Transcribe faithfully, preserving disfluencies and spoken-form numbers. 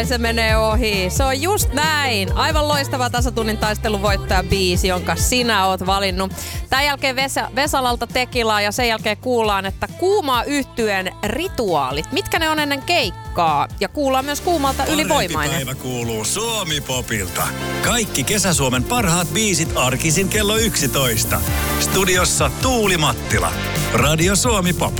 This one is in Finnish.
Se menee ohi. Se on just näin. Aivan loistava tasatunnin taistelun voittaja biisi, jonka sinä oot valinnut. Tämän jälkeen Vesa, Vesalalta Tekilaa ja sen jälkeen kuullaan, että Kuumaa yhtyeen rituaalit. Mitkä ne on ennen keikkaa? Ja kuullaan myös Kuumalta Ylivoimainen. Päivä kuuluu Suomi-popilta. Kaikki Kesä-Suomen parhaat biisit arkisin kello yksitoista. Studiossa Tuuli Mattila. Radio Suomi Pop.